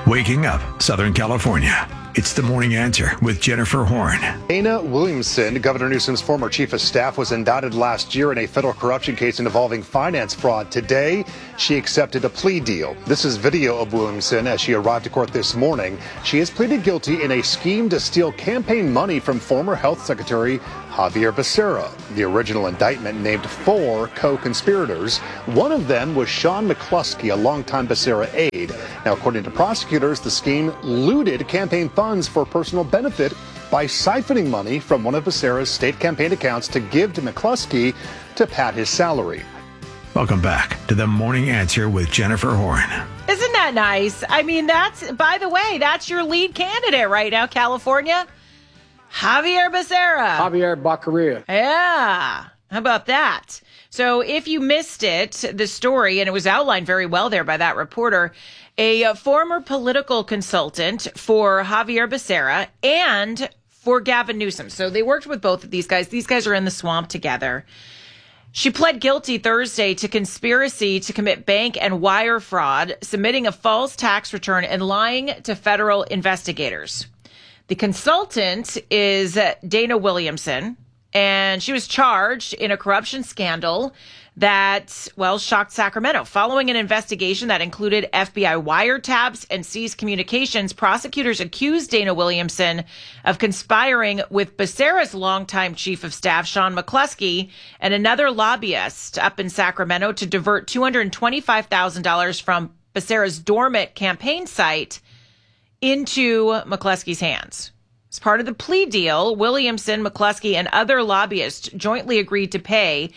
Waking up Southern California. It's the Morning Answer with Jennifer Horn. Dana Williamson, Governor Newsom's former chief of staff, was indicted last year in a federal corruption case involving finance fraud. Today, she accepted a plea deal. This is video of Williamson as she arrived to court this morning. She has pleaded guilty in a scheme to steal campaign money from former Health Secretary Xavier Becerra. The original indictment named 4 co-conspirators. One of them was Sean McCluskey, a longtime Becerra aide. Now, according to prosecutors, the scheme looted campaign funds for personal benefit by siphoning money from one of Becerra's state campaign accounts to give to McCluskey to pad his salary. Welcome back to the Morning Answer with Jennifer Horn. Isn't that nice? I mean, by the way, that's your lead candidate right now, California. Xavier Becerra. Xavier Becerra. Yeah. How about that? So if you missed it, the story, and it was outlined very well there by that reporter, a former political consultant for Xavier Becerra and for Gavin Newsom. So they worked with both of these guys. These guys are in the swamp together. She pled guilty Thursday to conspiracy to commit bank and wire fraud, submitting a false tax return and lying to federal investigators. The consultant is Dana Williamson, and she was charged in a corruption scandal that, shocked Sacramento. Following an investigation that included FBI wiretaps and seized communications, prosecutors accused Dana Williamson of conspiring with Becerra's longtime chief of staff, Sean McCluskey, and another lobbyist up in Sacramento to divert $225,000 from Becerra's dormant campaign site into McCluskey's hands. As part of the plea deal, Williamson, McCluskey, and other lobbyists jointly agreed to pay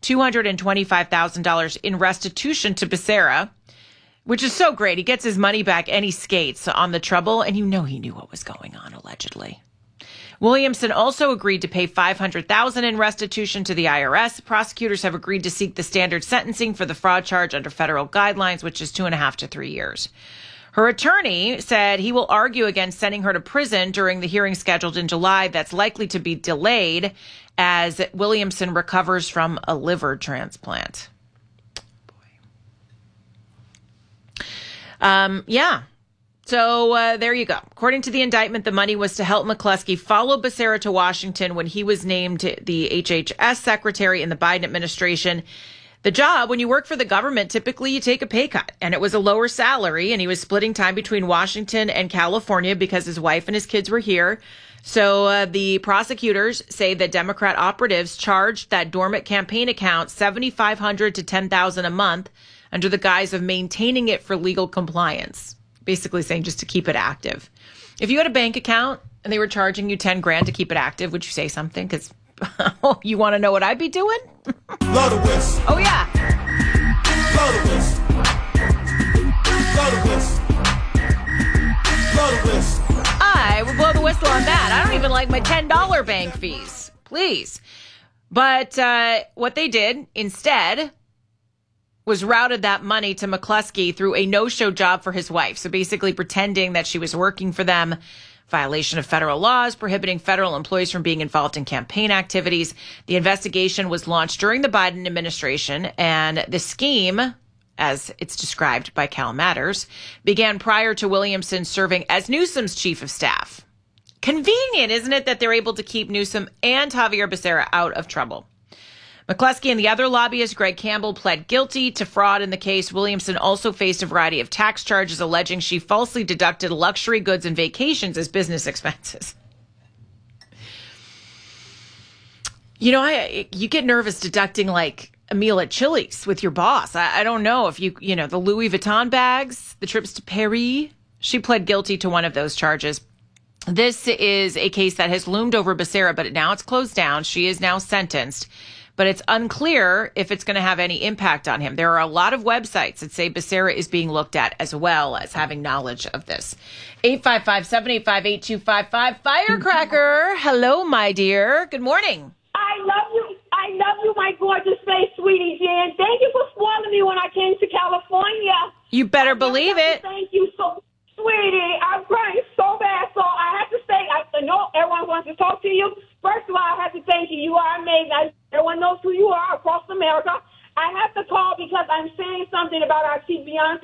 $225,000 in restitution to Becerra, which is so great. He gets his money back and he skates on the trouble, and you know he knew what was going on, allegedly. Williamson also agreed to pay $500,000 in restitution to the IRS. Prosecutors have agreed to seek the standard sentencing for the fraud charge under federal guidelines, which is 2.5 to 3 years. Her attorney said he will argue against sending her to prison during the hearing scheduled in July that's likely to be delayed as Williamson recovers from a liver transplant. So there you go. According to the indictment, the money was to help McCluskey follow Becerra to Washington when he was named the HHS secretary in the Biden administration. The job, when you work for the government, typically you take a pay cut, and it was a lower salary, and he was splitting time between Washington and California because his wife and his kids were here. So the prosecutors say that Democrat operatives charged that dormant campaign account $7,500 to $10,000 a month under the guise of maintaining it for legal compliance, basically saying just to keep it active. If you had a bank account and they were charging you $10,000 to keep it active, would you say something? Because you want to know what I'd be doing? Blow the whistle. Oh, yeah. Blow the whistle. Blow the whistle. Blow the whistle. I would blow the whistle on that. I don't even like my $10 bank fees. Please. But what they did instead was routed that money to McCluskey through a no-show job for his wife. So basically pretending that she was working for them. Violation of federal laws prohibiting federal employees from being involved in campaign activities. The investigation was launched during the Biden administration, and the scheme, as it's described by Cal Matters, began prior to Williamson serving as Newsom's chief of staff. Convenient, isn't it, that they're able to keep Newsom and Xavier Becerra out of trouble? McCluskey and the other lobbyist, Greg Campbell, pled guilty to fraud in the case. Williamson also faced a variety of tax charges alleging she falsely deducted luxury goods and vacations as business expenses. You know, you get nervous deducting like a meal at Chili's with your boss. I don't know if the Louis Vuitton bags, the trips to Paris. She pled guilty to one of those charges. This is a case that has loomed over Becerra, but now it's closed down. She is now sentenced. But it's unclear if it's going to have any impact on him. There are a lot of websites that say Becerra is being looked at as well as having knowledge of this. 855-785-8255. Firecracker. Hello, my dear. Good morning. I love you. I love you, my gorgeous face, sweetie Jan. Thank you for spoiling me when I came to California. You better believe it. Thank you so sweetie, I'm crying so bad. So I have to say, I know everyone wants to talk to you. First of all, I have to thank you. You are amazing. Everyone knows who you are across America. I have to call because I'm saying something about our chief Bianca.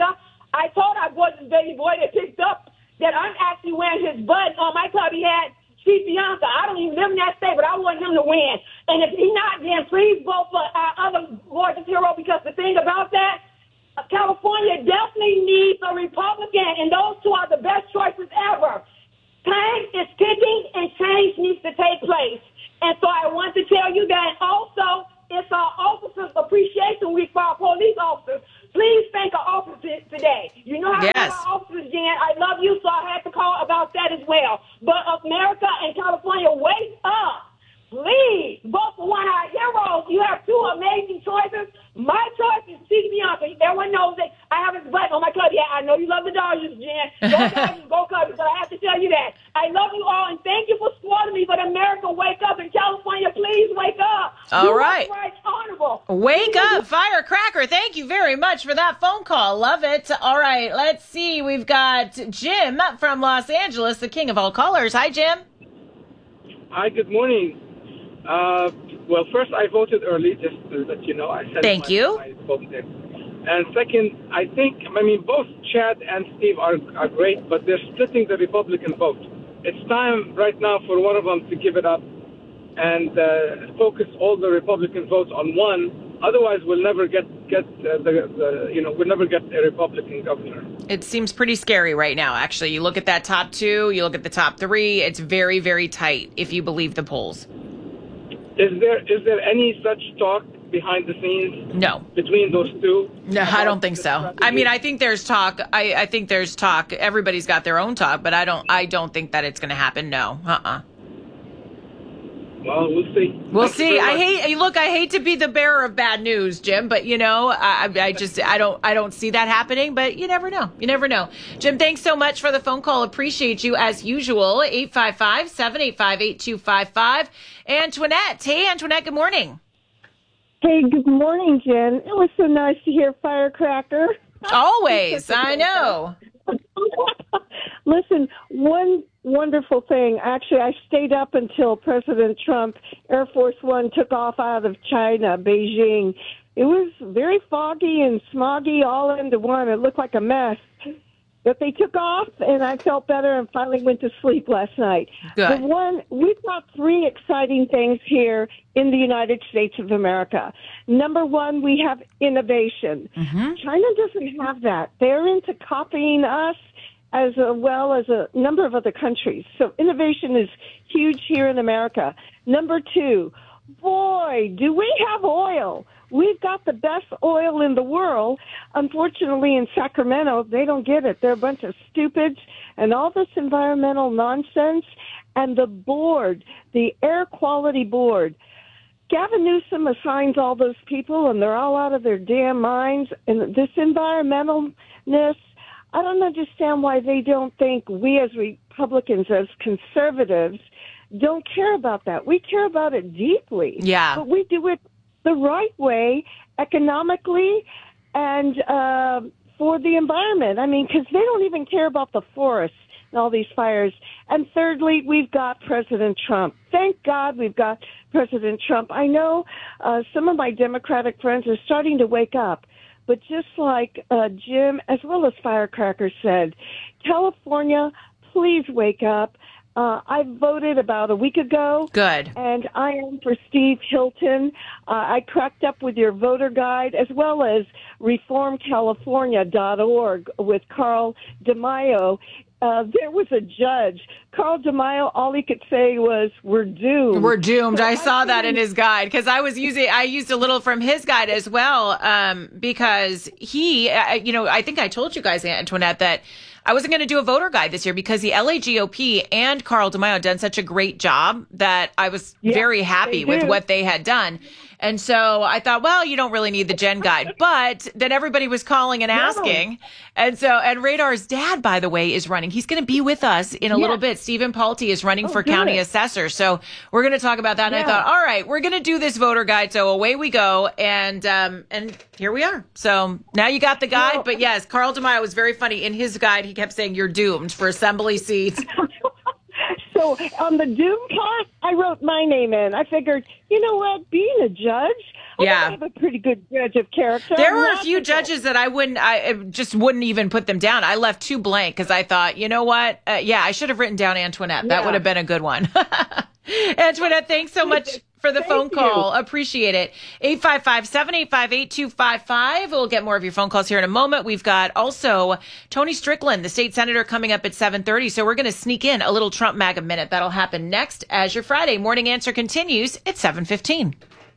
I told our gorgeous baby boy that picked up that I'm actually wearing his butt on my club. He had Chief Bianca. I don't even live in that state, but I want him to win. And if he's not, then please vote for our other gorgeous hero, because the thing about that, California definitely needs a Republican, and those two are the best choices ever. Time is ticking, and change needs to take place. And so I want to tell you that also it's our Officers Appreciation Week for our police officers. Please thank our officers today. You know how I love our officers, Jan. I love you, so I had to call about that as well. But America and California, wake up. Please vote for one of our heroes. You have two amazing choices. My choice is Chief Bianca. Everyone knows that I have his butt on my club. Yeah, I know you love the Dodgers, Jan. Go Dodgers, go Cubbies. But I have to tell you that. I love you all, and thank you for spoiling me. But America, wake up. And California, please wake up. All right. Honorable. Wake up, Firecracker. Thank you very much for that phone call. Love it. All right, let's see. We've got Jim from Los Angeles, the king of all callers. Hi, Jim. Hi, good morning. Well, first, I voted early, just to let you know. Thank you. My vote in. And second, I mean, both Chad and Steve are great, but they're splitting the Republican vote. It's time right now for one of them to give it up and focus all the Republican votes on one. Otherwise, we'll never get we'll never get a Republican governor. It seems pretty scary right now, actually. You look at that top two, you look at the top three, it's very, very tight, if you believe the polls. Is there any such talk behind the scenes? No. Between those two? No, I don't think so. Strategy? I mean, I think there's talk. I think there's talk. Everybody's got their own talk, but I don't think that it's going to happen. No. Well, we'll see. We'll see. I hate to be the bearer of bad news, Jim, but I don't see that happening, but you never know. You never know. Jim, thanks so much for the phone call. Appreciate you as usual. 855-785-8255. Antoinette. Hey, Antoinette, good morning. Hey, good morning, Jen. It was so nice to hear Firecracker. Always. I know. Listen, one wonderful thing. Actually, I stayed up until President Trump, Air Force One, took off out of China, Beijing. It was very foggy and smoggy all into one. It looked like a mess. But they took off, and I felt better and finally went to sleep last night. Good. We've got three exciting things here in the United States of America. Number one, we have innovation. Mm-hmm. China doesn't have that. They're into copying us as well as a number of other countries. So innovation is huge here in America. Number two, boy, do we have oil. We've got the best oil in the world. Unfortunately, in Sacramento, they don't get it. They're a bunch of stupids and all this environmental nonsense. And the board, the Air Quality Board, Gavin Newsom assigns all those people, and they're all out of their damn minds. And this environmentalness, I don't understand why they don't think we as Republicans, as conservatives, don't care about that. We care about it deeply. Yeah. But we do it the right way, economically, and for the environment. I mean, because they don't even care about the forests and all these fires. And thirdly, we've got President Trump. Thank God we've got President Trump. I know some of my Democratic friends are starting to wake up. But just like Jim, as well as Firecracker said, California, please wake up. I voted about a week ago. Good. And I am for Steve Hilton. I cracked up with your voter guide as well as reformcalifornia.org with Carl DeMaio. There was a judge, Carl DeMaio, all he could say was, we're doomed. We're doomed. So I saw that in his guide because I used a little from his guide as well because he, I think I told you guys, Antoinette, that I wasn't going to do a voter guide this year because the LA GOP and Carl DeMaio done such a great job that I was very happy with what they had done. And so I thought, well, you don't really need the Gen guide. But then everybody was calling and asking. And Radar's dad, by the way, is running. He's going to be with us in a little bit. Stephen Palte is running for county assessor. So we're going to talk about that. And I thought, all right, we're going to do this voter guide. So away we go. And here we are. So now you got the guide. But yes, Carl DeMaio was very funny. In his guide, he kept saying, you're doomed for assembly seats. So on the doom part, I wrote my name in. I figured, you know what, being a judge, Yeah. I have a pretty good judge of character. There I'm were a not few the- judges that I just wouldn't even put them down. I left 2 blank because I thought, you know what? I should have written down Antoinette. That Yeah. would have been a good one. Antoinette, thanks so much for the phone call. Appreciate it. 855-785-8255. We'll get more of your phone calls here in a moment. We've got also Tony Strickland, the state senator, coming up at 7:30. So we're going to sneak in a little Trump MAGA minute. That'll happen next as your Friday morning answer continues at 7:15.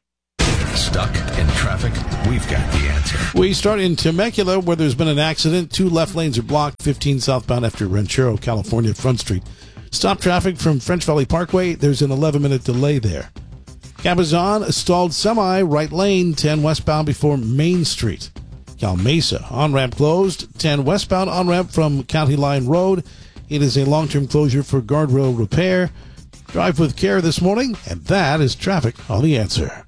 Stuck in traffic? We've got the answer. We start in Temecula, where there's been an accident. 2 left lanes are blocked, 15 southbound after Ranchero, California, Front Street. Stop traffic from French Valley Parkway. There's an 11-minute delay there. Cabazon, a stalled semi, right lane, 10 westbound before Main Street. Cal Mesa, on-ramp closed, 10 westbound on-ramp from County Line Road. It is a long-term closure for guardrail repair. Drive with care this morning, and that is traffic on The Answer.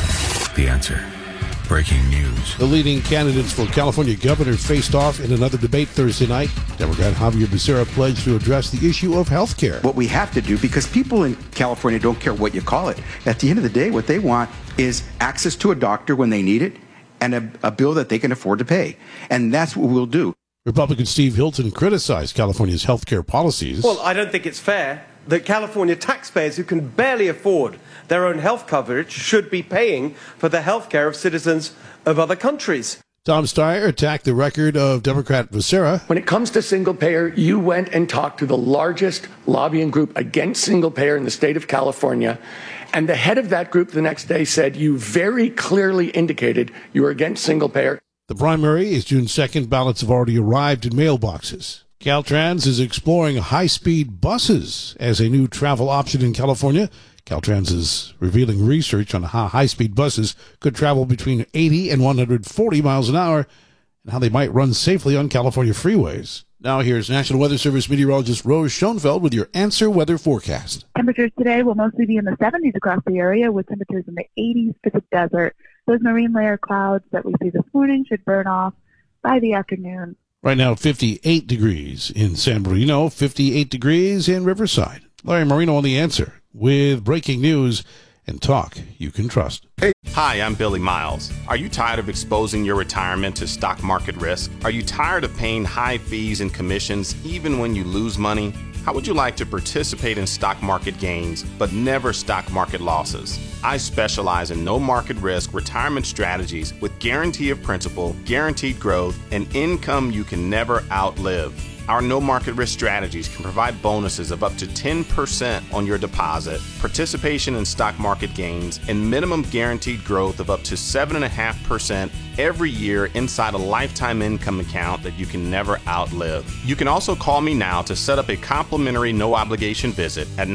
The answer. Breaking news. The leading candidates for California governor faced off in another debate Thursday night. Democrat Javier Becerra pledged to address the issue of health care. What we have to do, because people in California don't care what you call it. At the end of the day, what they want is access to a doctor when they need it and a bill that they can afford to pay. And that's what we'll do. Republican Steve Hilton criticized California's health care policies. Well, I don't think it's fair that California taxpayers who can barely afford their own health coverage should be paying for the health care of citizens of other countries. Tom Steyer attacked the record of Democrat Becerra. When it comes to single payer, you went and talked to the largest lobbying group against single payer in the state of California. And the head of that group the next day said you very clearly indicated you were against single payer. The primary is June 2nd. Ballots have already arrived in mailboxes. Caltrans is exploring high-speed buses as a new travel option in California. Caltrans is revealing research on how high-speed buses could travel between 80 and 140 miles an hour and how they might run safely on California freeways. Now here's National Weather Service meteorologist Rose Schoenfeld with your Answer Weather forecast. Temperatures today will mostly be in the 70s across the area, with temperatures in the 80s for the desert. Those marine layer clouds that we see this morning should burn off by the afternoon. Right now, 58 degrees in San Marino, 58 degrees in Riverside. Larry Marino on The Answer with breaking news and talk you can trust. Hi, I'm Billy Miles. Are you tired of exposing your retirement to stock market risk? Are you tired of paying high fees and commissions even when you lose money? How would you like to participate in stock market gains, but never stock market losses? I specialize in no market risk retirement strategies with guarantee of principal, guaranteed growth, and income you can never outlive. Our no market risk strategies can provide bonuses of up to 10% on your deposit, participation in stock market gains, and minimum guaranteed growth of up to 7.5% every year inside a lifetime income account that you can never outlive. You can also call me now to set up a complimentary no obligation visit at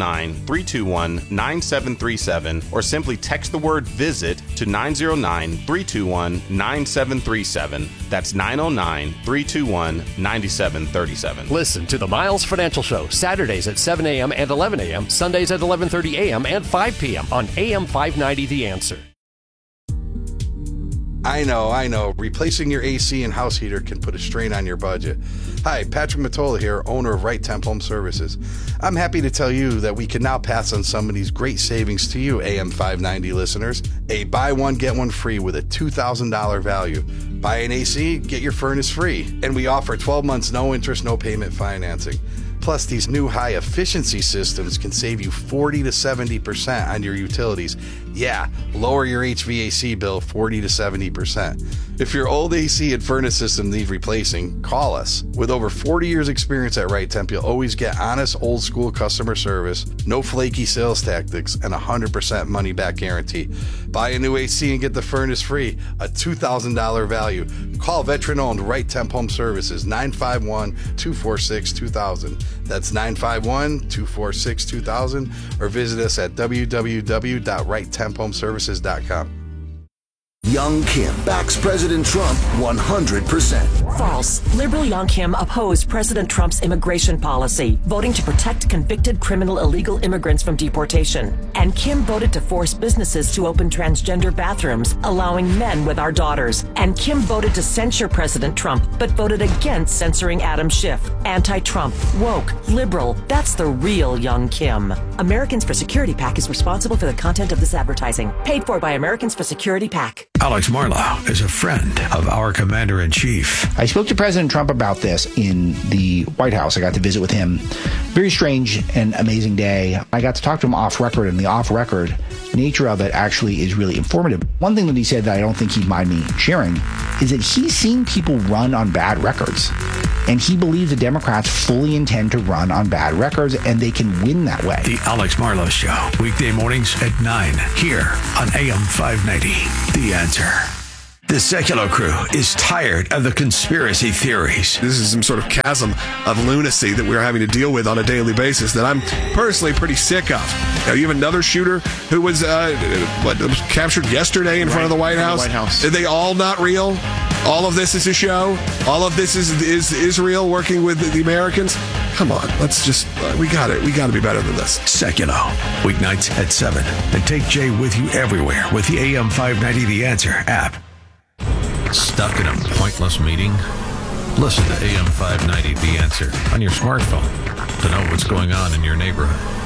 909-321-9737 or simply text the word visit to 909-321-9737. That's 909-321-9737. Listen to the Miles Financial Show Saturdays at 7 a.m. and 11 a.m., Sundays at 11:30 a.m. and 5 p.m. on AM 590 The Answer. I know. Replacing your AC and house heater can put a strain on your budget. Hi, Patrick Matola here, owner of Right Temp Home Services. I'm happy to tell you that we can now pass on some of these great savings to you, AM 590 listeners. A buy one, get one free with a $2,000 value. Buy an AC, get your furnace free. And we offer 12 months, no interest, no payment financing. Plus, these new high-efficiency systems can save you 40 to 70% on your utilities. Yeah, lower your HVAC bill 40 to 70%. If your old AC and furnace system need replacing, call us. With over 40 years experience at Right Temp, you'll always get honest, old-school customer service, no flaky sales tactics, and 100% money-back guarantee. Buy a new AC and get the furnace free, a $2,000 value. Call veteran-owned Right Temp Home Services, 951-246-2000. That's 951-246-2000, or visit us at www.righttemphomeservices.com. Young Kim backs President Trump 100%. False. Liberal Young Kim opposed President Trump's immigration policy, voting to protect convicted criminal illegal immigrants from deportation. And Kim voted to force businesses to open transgender bathrooms, allowing men with our daughters. And Kim voted to censure President Trump, but voted against censoring Adam Schiff. Anti-Trump, woke, liberal. That's the real Young Kim. Americans for Security PAC is responsible for the content of this advertising. Paid for by Americans for Security PAC. Alex Marlow is a friend of our Commander-in-Chief. I spoke to President Trump about this in the White House. I got to visit with him. Very strange and amazing day. I got to talk to him off record, and the off-record nature of it actually is really informative. One thing that he said that I don't think he'd mind me sharing is that he's seen people run on bad records. And he believes the Democrats fully intend to run on bad records, and they can win that way. The Alex Marlow Show, weekday mornings at 9, here on AM 590. The Answer. The Secular Crew is tired of the conspiracy theories. This is some sort of chasm of lunacy that we're having to deal with on a daily basis that I'm personally pretty sick of. Now, you have another shooter who was was captured yesterday in front of the White House. Are they all not real? All of this is a show? All of this is Israel working with the Americans? Come on, let's just, we got to be better than this. Secular, weeknights at 7. And take Jay with you everywhere with the AM 590 The Answer app. Stuck in a pointless meeting? Listen to AM 590 The Answer on your smartphone to know what's going on in your neighborhood.